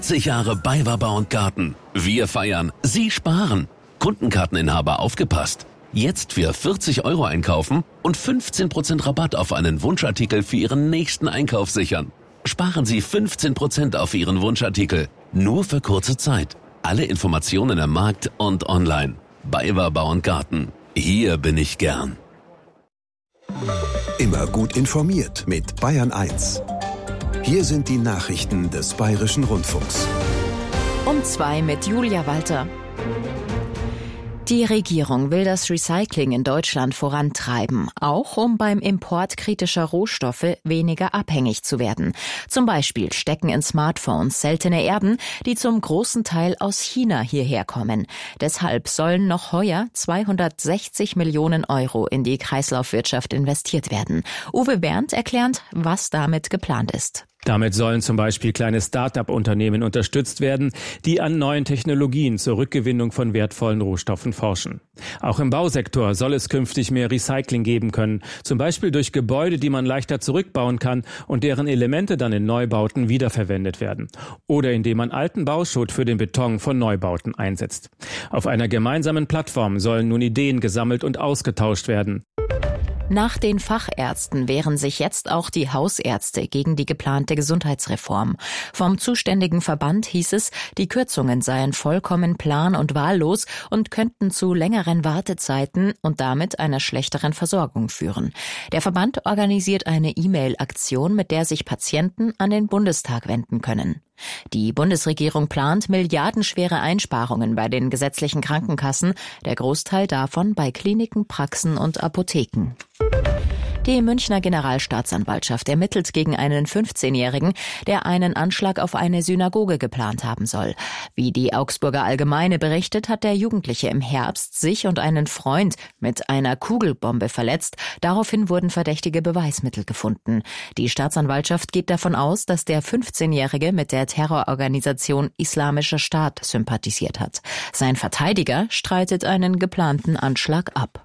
40 Jahre BayWa Bau & Garten. Wir feiern, Sie sparen. Kundenkarteninhaber aufgepasst. Jetzt für 40 € einkaufen und 15% Rabatt auf einen Wunschartikel für Ihren nächsten Einkauf sichern. Sparen Sie 15% auf Ihren Wunschartikel. Nur für kurze Zeit. Alle Informationen im Markt und online. BayWa Bau & Garten. Hier bin ich gern. Immer gut informiert mit Bayern 1. Hier sind die Nachrichten des Bayerischen Rundfunks. Um 2 mit Julia Walter. Die Regierung will das Recycling in Deutschland vorantreiben, auch um beim Import kritischer Rohstoffe weniger abhängig zu werden. Zum Beispiel stecken in Smartphones seltene Erden, die zum großen Teil aus China hierher kommen. Deshalb sollen noch heuer 260 Millionen € in die Kreislaufwirtschaft investiert werden. Uwe Berndt erklärt, was damit geplant ist. Damit sollen zum Beispiel kleine Start-up-Unternehmen unterstützt werden, die an neuen Technologien zur Rückgewinnung von wertvollen Rohstoffen forschen. Auch im Bausektor soll es künftig mehr Recycling geben können, zum Beispiel durch Gebäude, die man leichter zurückbauen kann und deren Elemente dann in Neubauten wiederverwendet werden. Oder indem man alten Bauschutt für den Beton von Neubauten einsetzt. Auf einer gemeinsamen Plattform sollen nun Ideen gesammelt und ausgetauscht werden. Nach den Fachärzten wehren sich jetzt auch die Hausärzte gegen die geplante Gesundheitsreform. Vom zuständigen Verband hieß es, die Kürzungen seien vollkommen plan- und wahllos und könnten zu längeren Wartezeiten und damit einer schlechteren Versorgung führen. Der Verband organisiert eine E-Mail-Aktion, mit der sich Patienten an den Bundestag wenden können. Die Bundesregierung plant milliardenschwere Einsparungen bei den gesetzlichen Krankenkassen, der Großteil davon bei Kliniken, Praxen und Apotheken. Die Münchner Generalstaatsanwaltschaft ermittelt gegen einen 15-Jährigen, der einen Anschlag auf eine Synagoge geplant haben soll. Wie die Augsburger Allgemeine berichtet, hat der Jugendliche im Herbst sich und einen Freund mit einer Kugelbombe verletzt. Daraufhin wurden verdächtige Beweismittel gefunden. Die Staatsanwaltschaft geht davon aus, dass der 15-Jährige mit der Terrororganisation Islamischer Staat sympathisiert hat. Sein Verteidiger streitet einen geplanten Anschlag ab.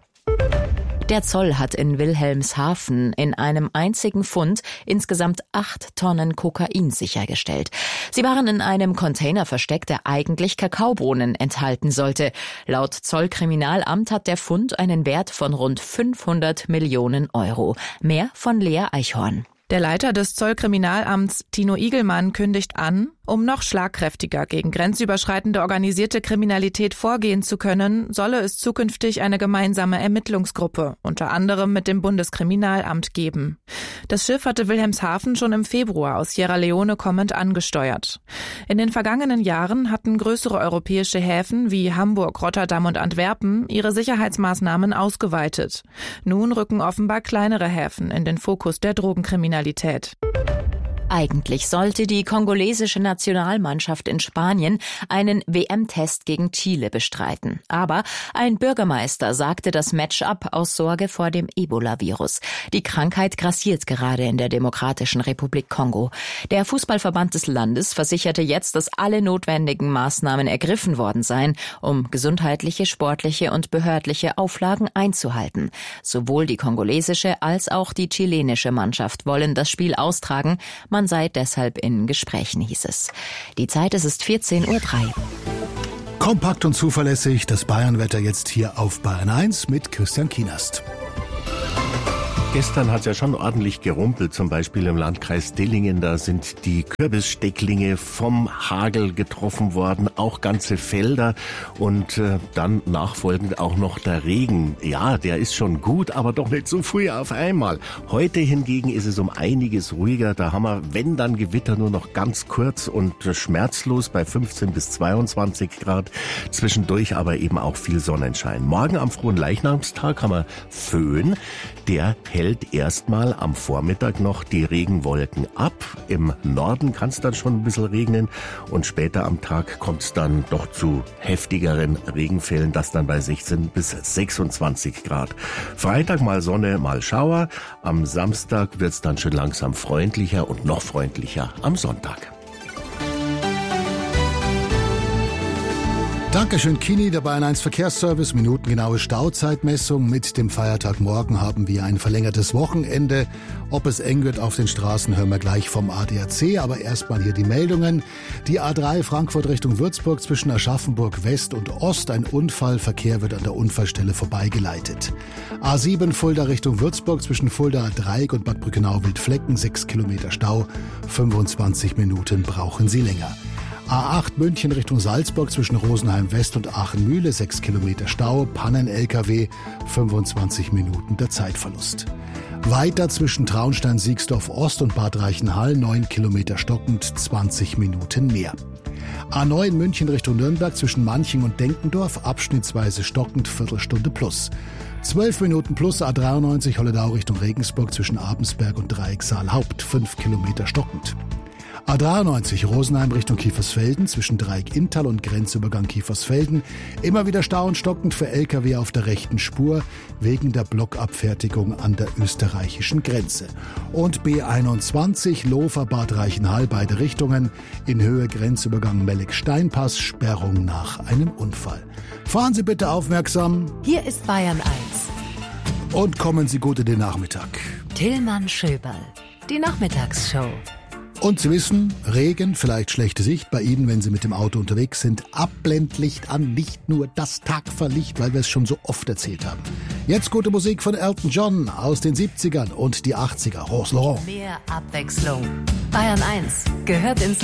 Der Zoll hat in Wilhelmshaven in einem einzigen Fund insgesamt 8 Tonnen Kokain sichergestellt. Sie waren in einem Container versteckt, der eigentlich Kakaobohnen enthalten sollte. Laut Zollkriminalamt hat der Fund einen Wert von rund 500 Millionen €. Mehr von Lea Eichhorn. Der Leiter des Zollkriminalamts, Tino Igelmann, kündigt an, um noch schlagkräftiger gegen grenzüberschreitende organisierte Kriminalität vorgehen zu können, solle es zukünftig eine gemeinsame Ermittlungsgruppe, unter anderem mit dem Bundeskriminalamt, geben. Das Schiff hatte Wilhelmshaven schon im Februar aus Sierra Leone kommend angesteuert. In den vergangenen Jahren hatten größere europäische Häfen wie Hamburg, Rotterdam und Antwerpen ihre Sicherheitsmaßnahmen ausgeweitet. Nun rücken offenbar kleinere Häfen in den Fokus der Drogenkriminalität. Eigentlich sollte die kongolesische Nationalmannschaft in Spanien einen WM-Test gegen Chile bestreiten. Aber ein Bürgermeister sagte das Match ab aus Sorge vor dem Ebola-Virus. Die Krankheit grassiert gerade in der Demokratischen Republik Kongo. Der Fußballverband des Landes versicherte jetzt, dass alle notwendigen Maßnahmen ergriffen worden seien, um gesundheitliche, sportliche und behördliche Auflagen einzuhalten. Sowohl die kongolesische als auch die chilenische Mannschaft wollen das Spiel austragen. Man sei deshalb in Gesprächen, hieß es. Die Zeit, es ist 14:03 Uhr. Kompakt und zuverlässig, das Bayernwetter jetzt hier auf Bayern 1 mit Christian Kienast. Gestern hat es ja schon ordentlich gerumpelt, zum Beispiel im Landkreis Dillingen. Da sind die Kürbisstecklinge vom Hagel getroffen worden, auch ganze Felder und dann nachfolgend auch noch der Regen. Ja, der ist schon gut, aber doch nicht so früh auf einmal. Heute hingegen ist es um einiges ruhiger. Da haben wir, wenn dann Gewitter, nur noch ganz kurz und schmerzlos bei 15 bis 22 Grad. Zwischendurch aber eben auch viel Sonnenschein. Morgen am Fronleichnamstag haben wir Föhn. Der hält erstmal am Vormittag noch die Regenwolken ab. Im Norden kann es dann schon ein bisschen regnen und später am Tag kommt es dann doch zu heftigeren Regenfällen, das dann bei 16 bis 26 Grad. Freitag mal Sonne, mal Schauer. Am Samstag wird es dann schon langsam freundlicher und noch freundlicher am Sonntag. Dankeschön, Kini, der Bayern 1 Verkehrsservice. Minutengenaue Stauzeitmessung. Mit dem Feiertag morgen haben wir ein verlängertes Wochenende. Ob es eng wird auf den Straßen, hören wir gleich vom ADAC. Aber erstmal hier die Meldungen. Die A3 Frankfurt Richtung Würzburg zwischen Aschaffenburg West und Ost. Ein Unfall. Verkehr wird an der Unfallstelle vorbeigeleitet. A7 Fulda Richtung Würzburg zwischen Fulda Dreieck und Bad Brückenau-Wildflecken. 6 Kilometer Stau. 25 Minuten brauchen Sie länger. A8 München Richtung Salzburg zwischen Rosenheim West und Aachen-Mühle, 6 Kilometer Stau, Pannen-LKW, 25 Minuten der Zeitverlust. Weiter zwischen Traunstein-Siegsdorf Ost und Bad Reichenhall, 9 Kilometer stockend, 20 Minuten mehr. A9 München Richtung Nürnberg zwischen Manching und Denkendorf, abschnittsweise stockend, Viertelstunde plus. 12 Minuten plus A93 Holledau Richtung Regensburg zwischen Abensberg und Dreiecksaal Haupt, 5 Kilometer stockend. A93 Rosenheim Richtung Kiefersfelden zwischen Dreieck-Inntal und Grenzübergang Kiefersfelden. Immer wieder Stau und stockend für Lkw auf der rechten Spur wegen der Blockabfertigung an der österreichischen Grenze. Und B21 Lofer Bad Reichenhall beide Richtungen. In Höhe Grenzübergang Melleck-Steinpass, Sperrung nach einem Unfall. Fahren Sie bitte aufmerksam. Hier ist Bayern 1. Und kommen Sie gut in den Nachmittag. Tillmann Schöberl, die Nachmittagsshow. Und Sie wissen, Regen, vielleicht schlechte Sicht bei Ihnen, wenn Sie mit dem Auto unterwegs sind. Abblendlicht an, nicht nur das Tagfahrlicht, weil wir es schon so oft erzählt haben. Jetzt gute Musik von Elton John aus den 70ern und die 80er. Rose Laurent. Mehr Abwechslung. Bayern 1 gehört ins